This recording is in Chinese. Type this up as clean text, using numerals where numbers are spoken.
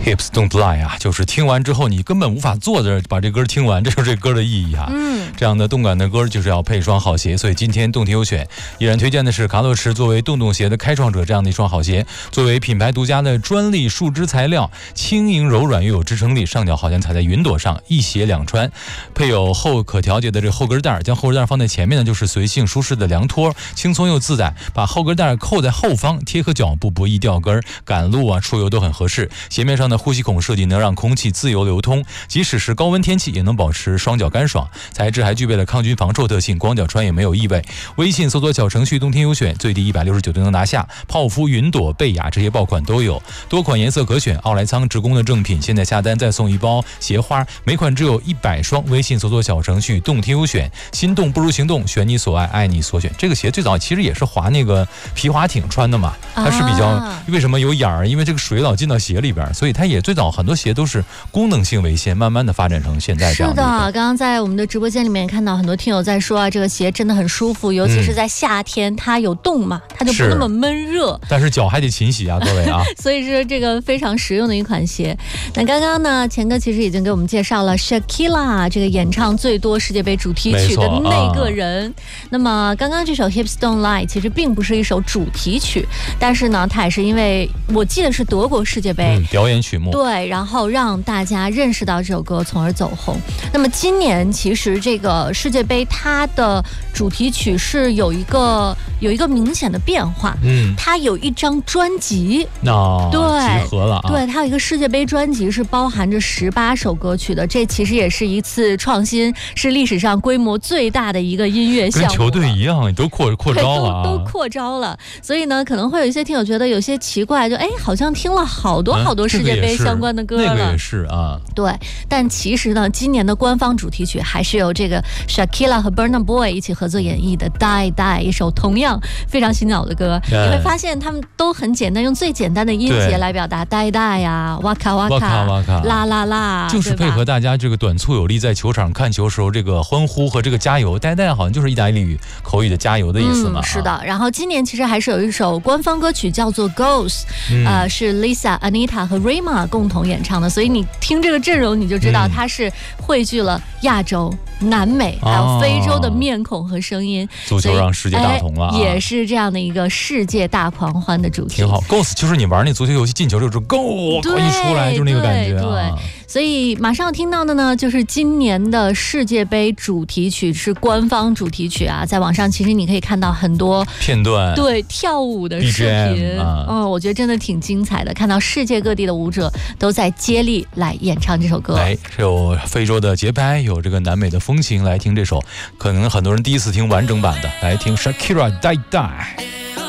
Hips don't lie 啊，就是听完之后你根本无法坐着把这歌听完，这就是这歌的意义啊。这样的动感的歌就是要配一双好鞋，所以今天动听优选依然推荐的是卡洛驰作为洞洞鞋的开创者这样的一双好鞋，作为品牌独家的专利树脂材料，轻盈柔软又有支撑力，上脚好像踩在云朵上，一鞋两穿，配有后可调节的这个后跟带，将后跟带放在前面呢就是随性舒适的凉拖，轻松又自在，把后跟带扣在后方，贴合脚部不易掉跟，赶路啊出游都很合适。鞋面上的呼吸孔设计能让空气自由流通，即使是高温天气也能保持双脚干爽，材质还具备了抗菌防臭特性，光脚穿也没有异味。微信搜索小程序动听优选，最低169都能拿下，泡芙、云朵、贝雅这些爆款都有，多款颜色可选，奥莱仓直供的正品，现在下单再送一包鞋花，每款只有100双。微信搜索小程序动听优选，心动不如行动，选你所爱，爱你所选。这个鞋最早其实也是滑那个皮划艇穿的嘛，它是比较为什么有眼儿？因为这个水老进到鞋里边，所以它也最早很多鞋都是功能性为先，慢慢的发展成现在这样的。 是的，刚刚在我们的直播间里面看到很多听友在说啊，这个鞋真的很舒服，尤其是在夏天，它有洞嘛，它就不那么闷热。 但是脚还得勤洗啊，各位啊。 所以是这个非常实用的一款鞋。那刚刚呢，钱哥其实已经给我们介绍了 Shakira 这个演唱最多世界杯主题曲的那个人。那么刚刚这首 Hips Don't Lie 其实并不是一首主题曲，但是呢，它也是因为我记得是德国世界杯表演曲目， 对，然后让大家认识到这首歌，从而走红。那么今年其实这个世界杯它的主题曲是有一个明显的变化，它有一张专辑， 对，集合了啊， 对，它有一个世界杯专辑是包含着18首歌曲的，这其实也是一次创新，是历史上规模最大的一个音乐项目， 跟球队一样，都扩招了， 都扩招了。所以呢，可能会有一些听友觉得有些奇怪，就好像听了好多世界杯相关的歌了， 那个也是啊， 对。但其实呢，今年的官方主题曲还是由这个 Shakira 和 Burna Boy 一起合作演绎的《Die Die》，一首同样非常洗脑的歌。你会发现他们都很简单，用最简单的音节来表达 Die Die 呀、Waka Waka、啦啦啦， 就是配合大家这个短促有力，在球场看球时候这个欢呼和这个加油。Die Die 好像就是意大利语口语的加油的意思嘛。 是的。然后今年其实还是有一首官方歌曲叫做 Ghost，是 Lisa、Anita 和 Rema 共同演唱的，所以你听这个阵容你就知道它是汇聚了亚洲、南美还有非洲的面孔和声音。 足球让世界大同了， 也是这样的一个世界大狂欢的主题。 挺好。Ghost 就是你玩那足球游戏进球就是 Go 一出来就是那个感觉啊。 对，所以马上要听到的呢，就是今年的世界杯主题曲，是官方主题曲啊。在网上其实你可以看到很多片段， 对，跳舞的视频，我觉得真的挺精彩的。看到世界各地的舞者都在接力来演唱这首歌。 是有非洲的节拍，有这个南美的风情。来听这首，可能很多人第一次听完整版的，来听 Shakira Die Die。